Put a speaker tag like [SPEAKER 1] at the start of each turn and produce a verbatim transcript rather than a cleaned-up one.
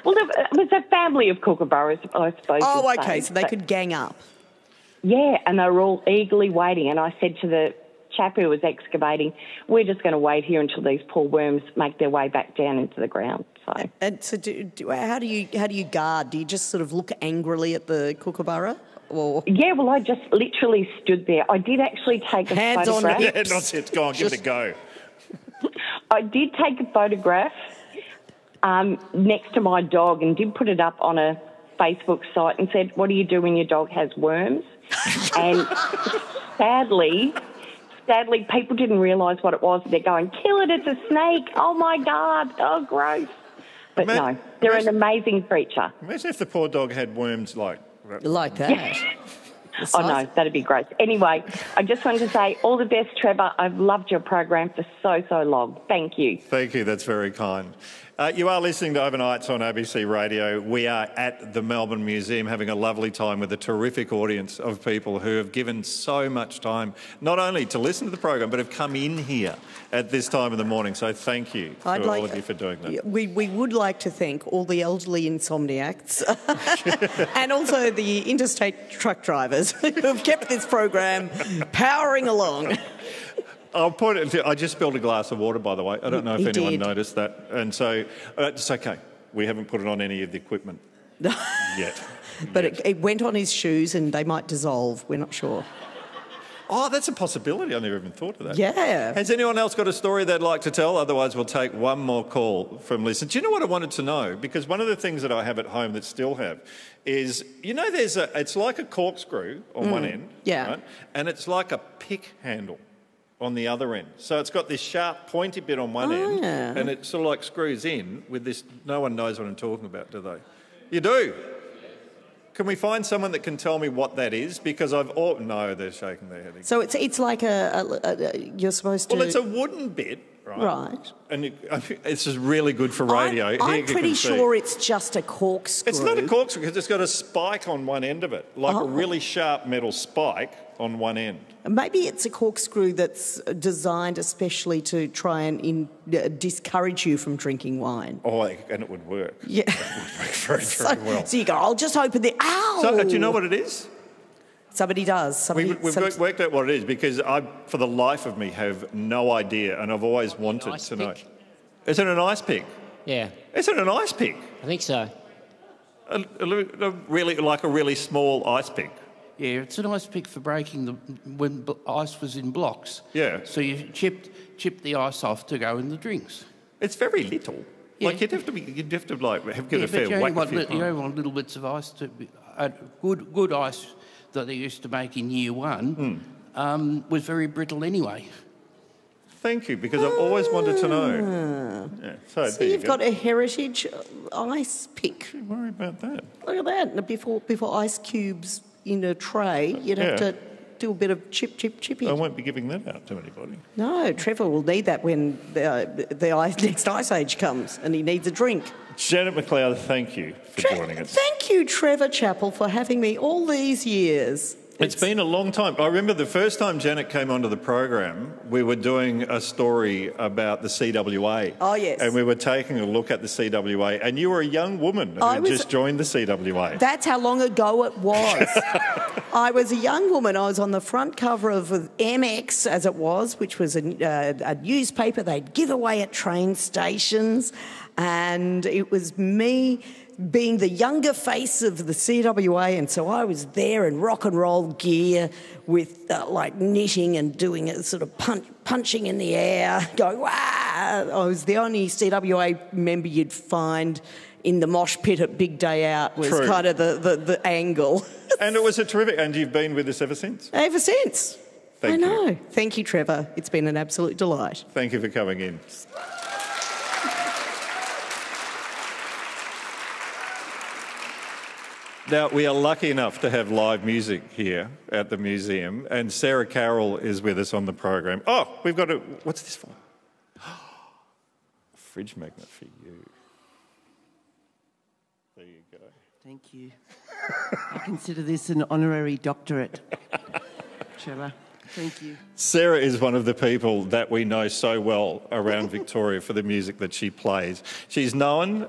[SPEAKER 1] Well, it was a family of kookaburras, I suppose.
[SPEAKER 2] Oh,
[SPEAKER 1] you'd
[SPEAKER 2] okay,
[SPEAKER 1] say.
[SPEAKER 2] so they
[SPEAKER 1] But-
[SPEAKER 2] could gang up.
[SPEAKER 1] Yeah, and they were all eagerly waiting. And I said to the chap who was excavating, we're just going to wait here until these poor worms make their way back down into the ground. So,
[SPEAKER 2] And so, do, do, how do you how do you guard? Do you just sort of look angrily at the kookaburra, or
[SPEAKER 1] yeah, well, I just literally stood there. I did actually take a
[SPEAKER 2] Hands on
[SPEAKER 1] photograph.
[SPEAKER 2] hips.
[SPEAKER 3] Yeah, not it. Go on, give it a go.
[SPEAKER 1] I did take a photograph um, next to my dog and did put it up on a Facebook site and said, what do you do when your dog has worms? And sadly, sadly, people didn't realise what it was. They're going, kill it, it's a snake. Oh, my God. Oh, gross. But
[SPEAKER 3] Ima-
[SPEAKER 1] no, they're an
[SPEAKER 3] imagine-
[SPEAKER 1] amazing creature.
[SPEAKER 3] Imagine if the poor dog had worms like...
[SPEAKER 2] like that? The
[SPEAKER 1] Oh,
[SPEAKER 2] size-
[SPEAKER 1] no, that'd be great. Anyway, I just wanted to say all the best, Trevor. I've loved your program for so, so long. Thank you.
[SPEAKER 3] Thank you, that's very kind. Uh, you are listening to Overnights on A B C Radio. We are at the Melbourne Museum having a lovely time with a terrific audience of people who have given so much time, not only to listen to the program, but have come in here at this time of the morning. So thank you to
[SPEAKER 2] I'd
[SPEAKER 3] all
[SPEAKER 2] like-
[SPEAKER 3] of you for doing that.
[SPEAKER 2] We, we would like to thank all the elderly insomniacs and also the interstate truck drivers who have kept this program powering along.
[SPEAKER 3] I'll put it. I just spilled a glass of water, by the way. I don't know if
[SPEAKER 2] You
[SPEAKER 3] anyone
[SPEAKER 2] did.
[SPEAKER 3] noticed that. And so uh, it's okay. We haven't put it on any of the equipment yet.
[SPEAKER 2] But it, it went on his shoes and they might dissolve. We're not sure.
[SPEAKER 3] Oh, that's a possibility. I never even thought of that.
[SPEAKER 2] Yeah.
[SPEAKER 3] Has anyone else got a story they'd like to tell? Otherwise, we'll take one more call from listeners. Do you know what I wanted to know? Because one of the things that I have at home that still have is, you know, there's a. It's like a corkscrew on one end,
[SPEAKER 2] yeah.
[SPEAKER 3] right? And it's like a pick handle on the other end. So it's got this sharp, pointy bit on one
[SPEAKER 2] Oh,
[SPEAKER 3] end,
[SPEAKER 2] yeah.
[SPEAKER 3] and it sort of like screws in with this. No one knows what I'm talking about, do they? You do. Can we find someone that can tell me what that is? Because I've... Oh, no, they're shaking their head.
[SPEAKER 2] So it's it's like a, a, a, a you're supposed to...
[SPEAKER 3] Well, it's a wooden bit, right?
[SPEAKER 2] Right.
[SPEAKER 3] And it, I think it's just really good for radio.
[SPEAKER 2] I'm,
[SPEAKER 3] Here
[SPEAKER 2] I'm
[SPEAKER 3] you can
[SPEAKER 2] pretty
[SPEAKER 3] see.
[SPEAKER 2] sure it's just a corkscrew.
[SPEAKER 3] It's not a corkscrew because it's got a spike on one end of it, like
[SPEAKER 2] Oh.
[SPEAKER 3] a really sharp metal spike on one end.
[SPEAKER 2] Maybe it's a corkscrew that's designed especially to try and in, uh, discourage you from drinking wine.
[SPEAKER 3] Oh, and it would work.
[SPEAKER 2] Yeah.
[SPEAKER 3] It would work very,
[SPEAKER 2] So,
[SPEAKER 3] very well.
[SPEAKER 2] so you go, I'll just open the... Ow!
[SPEAKER 3] So, uh, do you know what it is?
[SPEAKER 2] Somebody does. Somebody,
[SPEAKER 3] We, we've
[SPEAKER 2] some-
[SPEAKER 3] worked- worked out what it is because I, for the life of me, have no idea, and I've always wanted
[SPEAKER 4] ice
[SPEAKER 3] to know.
[SPEAKER 4] pick?
[SPEAKER 3] Is it an ice pick?
[SPEAKER 4] Yeah,
[SPEAKER 3] Is it an ice pick?
[SPEAKER 4] I think so.
[SPEAKER 3] A, a, li- a really, like a really small ice pick?
[SPEAKER 5] Yeah, it's an ice pick for breaking the when b- ice was in blocks.
[SPEAKER 3] Yeah.
[SPEAKER 5] So you chipped chipped the ice off to go in the drinks.
[SPEAKER 3] It's very little.
[SPEAKER 5] Yeah.
[SPEAKER 3] Like you'd have to be, you'd have to like have give
[SPEAKER 5] Yeah,
[SPEAKER 3] it a
[SPEAKER 5] but
[SPEAKER 3] fair
[SPEAKER 5] you only,
[SPEAKER 3] whack. a
[SPEAKER 5] want,
[SPEAKER 3] few
[SPEAKER 5] li- you only
[SPEAKER 3] times.
[SPEAKER 5] want little bits of ice to be, uh, good good ice that they used to make in year one
[SPEAKER 3] Hmm.
[SPEAKER 5] um, was very brittle anyway.
[SPEAKER 3] Thank you, because I've always wanted to know. Yeah, so
[SPEAKER 2] So
[SPEAKER 3] there you
[SPEAKER 2] you've
[SPEAKER 3] go.
[SPEAKER 2] got a heritage ice pick.
[SPEAKER 3] Don't worry about that.
[SPEAKER 2] Look at that. And Before, before ice cubes in a tray, you'd have
[SPEAKER 3] Yeah.
[SPEAKER 2] to do a bit of chip, chip, chippy.
[SPEAKER 3] I won't be giving that out to anybody.
[SPEAKER 2] No, Trevor will need that when the, the ice, next ice age comes and he needs a drink.
[SPEAKER 3] Janet McLeod, thank you for
[SPEAKER 2] Tre-
[SPEAKER 3] joining us.
[SPEAKER 2] Thank you, Trevor Chappell, for having me all these years.
[SPEAKER 3] It's been a long time. I remember the first time Janet came onto the program, we were doing a story about the C W A.
[SPEAKER 2] Oh, yes.
[SPEAKER 3] And we were taking a look at the C W A, and you were a young woman who
[SPEAKER 2] I
[SPEAKER 3] had
[SPEAKER 2] was-
[SPEAKER 3] just joined the C W A.
[SPEAKER 2] That's how long ago it was. I was a young woman. I was on the front cover of M X, as it was, which was a, uh, a newspaper they'd give away at train stations. And it was me being the younger face of the C W A, and so I was there in rock and roll gear with uh, like knitting and doing it, sort of punch, punching in the air, going, wow. I was the only C W A member you'd find in the mosh pit at Big Day Out, was
[SPEAKER 3] True.
[SPEAKER 2] kind of the, the, the angle.
[SPEAKER 3] And it was a terrific... And you've been with us ever since?
[SPEAKER 2] Ever since.
[SPEAKER 3] Thank
[SPEAKER 2] I
[SPEAKER 3] you.
[SPEAKER 2] know. Thank you, Trevor. It's been an absolute delight.
[SPEAKER 3] Thank you for coming in. Now, we are lucky enough to have live music here at the museum, and Sarah Carroll is with us on the program. Oh, we've got a... What's this for? A fridge magnet for you. There you go.
[SPEAKER 6] Thank you. I consider this an honorary doctorate, Trevor. Thank you.
[SPEAKER 3] Sarah is one of the people that we know so well around Victoria for the music that she plays. She's known